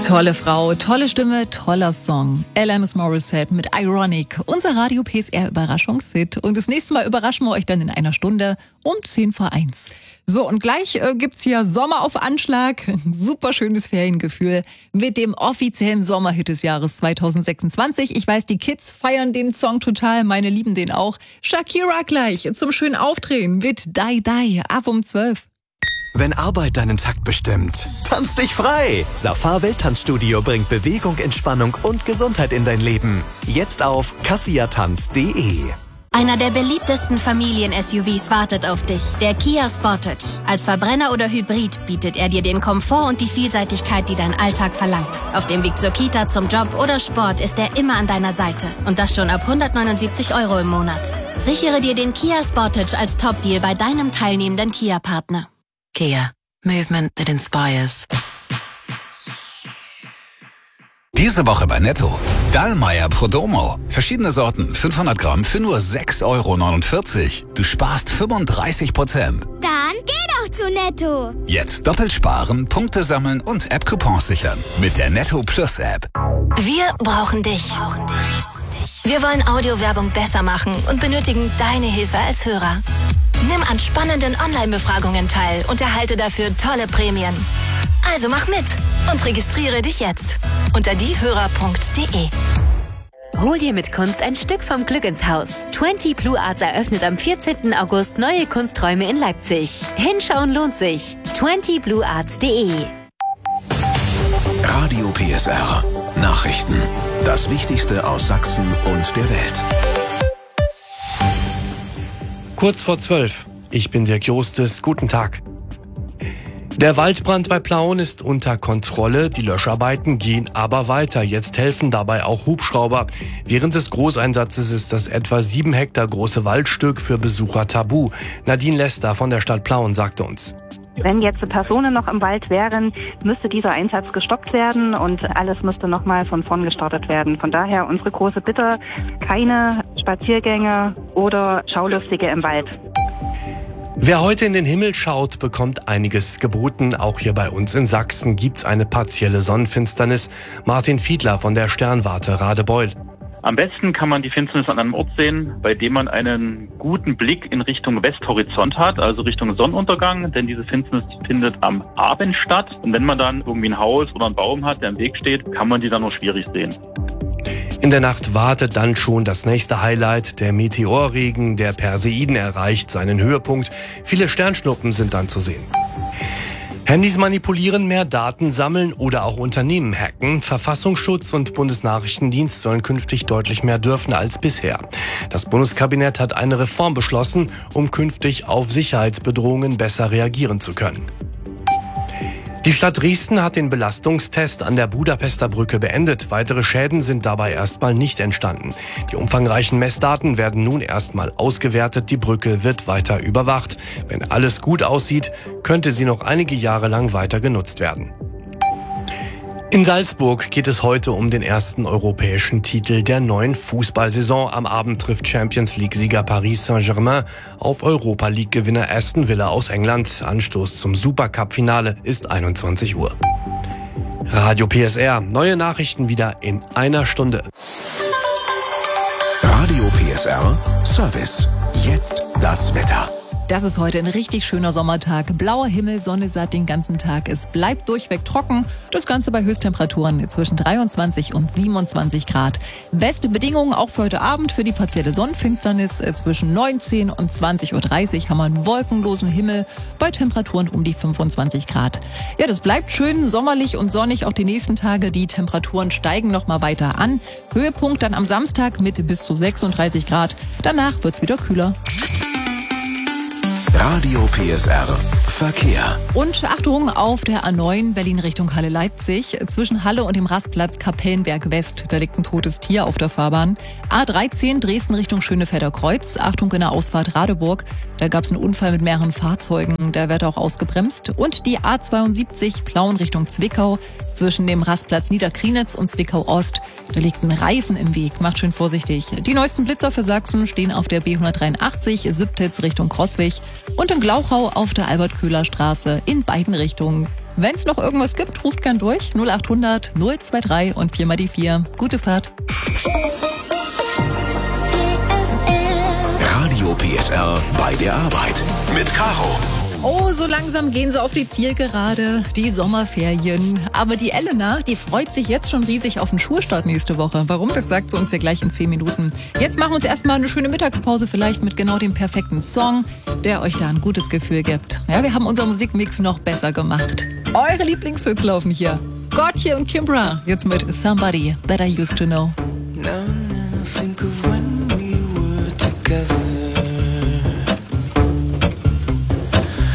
Tolle Frau, tolle Stimme, toller Song. Alanis Morissette mit Ironic, unser Radio PSR Überraschungshit. Und das nächste Mal überraschen wir euch dann in einer Stunde um 10:01. So, und gleich gibt's hier Sommer auf Anschlag. Ein super schönes Feriengefühl mit dem offiziellen Sommerhit des Jahres 2026. Ich weiß, die Kids feiern den Song total, meine lieben den auch. Shakira gleich zum schönen Aufdrehen mit Die Die ab um 12. Wenn Arbeit deinen Takt bestimmt, tanz dich frei! Safar Welttanzstudio bringt Bewegung, Entspannung und Gesundheit in dein Leben. Jetzt auf kassiatanz.de. Einer der beliebtesten Familien-SUVs wartet auf dich, der Kia Sportage. Als Verbrenner oder Hybrid bietet er dir den Komfort und die Vielseitigkeit, die dein Alltag verlangt. Auf dem Weg zur Kita, zum Job oder Sport ist er immer an deiner Seite. Und das schon ab 179 € im Monat. Sichere dir den Kia Sportage als Top-Deal bei deinem teilnehmenden Kia-Partner. Kia. Movement that inspires. Diese Woche bei Netto. Dallmayr Prodomo. Verschiedene Sorten, 500 Gramm für nur 6,49 €. Du sparst 35%. Dann geh doch zu Netto. Jetzt doppelt sparen, Punkte sammeln und App-Coupons sichern. Mit der Netto Plus App. Wir brauchen dich. Wir wollen Audiowerbung besser machen und benötigen deine Hilfe als Hörer. Nimm an spannenden Online-Befragungen teil und erhalte dafür tolle Prämien. Also mach mit und registriere dich jetzt unter diehörer.de. Hol dir mit Kunst ein Stück vom Glück ins Haus. 20 Blue Arts eröffnet am 14. August neue Kunsträume in Leipzig. Hinschauen lohnt sich. 20bluearts.de. Radio PSR. Nachrichten. Das Wichtigste aus Sachsen und der Welt. Kurz vor 12. Ich bin Dirk Jostes. Guten Tag. Der Waldbrand bei Plauen ist unter Kontrolle. Die Löscharbeiten gehen aber weiter. Jetzt helfen dabei auch Hubschrauber. Während des Großeinsatzes ist das etwa 7 Hektar große Waldstück für Besucher tabu. Nadine Lester von der Stadt Plauen sagte uns. Wenn jetzt Personen noch im Wald wären, müsste dieser Einsatz gestoppt werden und alles müsste nochmal von vorn gestartet werden. Von daher unsere große Bitte, keine Spaziergänge oder Schaulustige im Wald. Wer heute in den Himmel schaut, bekommt einiges geboten. Auch hier bei uns in Sachsen gibt's eine partielle Sonnenfinsternis. Martin Fiedler von der Sternwarte Radebeul. Am besten kann man die Finsternis an einem Ort sehen, bei dem man einen guten Blick in Richtung Westhorizont hat, also Richtung Sonnenuntergang, denn diese Finsternis findet am Abend statt. Und wenn man dann irgendwie ein Haus oder einen Baum hat, der im Weg steht, kann man die dann nur schwierig sehen. In der Nacht wartet dann schon das nächste Highlight. Der Meteorregen der Perseiden erreicht seinen Höhepunkt. Viele Sternschnuppen sind dann zu sehen. Handys manipulieren, mehr Daten sammeln oder auch Unternehmen hacken. Verfassungsschutz und Bundesnachrichtendienst sollen künftig deutlich mehr dürfen als bisher. Das Bundeskabinett hat eine Reform beschlossen, um künftig auf Sicherheitsbedrohungen besser reagieren zu können. Die Stadt Dresden hat den Belastungstest an der Budapester Brücke beendet. Weitere Schäden sind dabei erstmal nicht entstanden. Die umfangreichen Messdaten werden nun erstmal ausgewertet. Die Brücke wird weiter überwacht. Wenn alles gut aussieht, könnte sie noch einige Jahre lang weiter genutzt werden. In Salzburg geht es heute um den ersten europäischen Titel der neuen Fußballsaison. Am Abend trifft Champions-League-Sieger Paris Saint-Germain auf Europa-League-Gewinner Aston Villa aus England. Anstoß zum Supercup-Finale ist 21 Uhr. Radio PSR, neue Nachrichten wieder in einer Stunde. Radio PSR Service. Jetzt das Wetter. Das ist heute ein richtig schöner Sommertag. Blauer Himmel, Sonne satt den ganzen Tag. Es bleibt durchweg trocken. Das Ganze bei Höchsttemperaturen zwischen 23 und 27 Grad. Beste Bedingungen auch für heute Abend für die partielle Sonnenfinsternis. Zwischen 19 und 20:30 Uhr haben wir einen wolkenlosen Himmel bei Temperaturen um die 25 Grad. Ja, das bleibt schön sommerlich und sonnig auch die nächsten Tage. Die Temperaturen steigen noch mal weiter an. Höhepunkt dann am Samstag mit bis zu 36 Grad. Danach wird's wieder kühler. Radio PSR Verkehr. Und Achtung auf der A9 Berlin Richtung Halle Leipzig. Zwischen Halle und dem Rastplatz Kapellenberg West. Da liegt ein totes Tier auf der Fahrbahn. A13 Dresden Richtung Schönefelder Kreuz. Achtung in der Ausfahrt Radeburg. Da gab es einen Unfall mit mehreren Fahrzeugen. Da wird auch ausgebremst. Und die A72 Plauen Richtung Zwickau. Zwischen dem Rastplatz Niederkrienitz und Zwickau Ost. Da liegt ein Reifen im Weg. Macht schön vorsichtig. Die neuesten Blitzer für Sachsen stehen auf der B183 Sübtitz Richtung Crosswig. Und in Glauchau auf der Albert-Köhler-Straße in beiden Richtungen. Wenn es noch irgendwas gibt, ruft gern durch. 0800 023 und 4 mal die 4. Gute Fahrt. Radio PSR bei der Arbeit mit Caro. Oh, so langsam gehen sie auf die Zielgerade, die Sommerferien. Aber die Elena, die freut sich jetzt schon riesig auf den Schulstart nächste Woche. Warum, das sagt sie uns ja gleich in 10 Minuten. Jetzt machen wir uns erstmal eine schöne Mittagspause, vielleicht mit genau dem perfekten Song, der euch da ein gutes Gefühl gibt. Ja, wir haben unseren Musikmix noch besser gemacht. Eure Lieblingshits laufen hier. Gotye und Kimbra, jetzt mit Somebody That I Used to Know. Now and then I think of when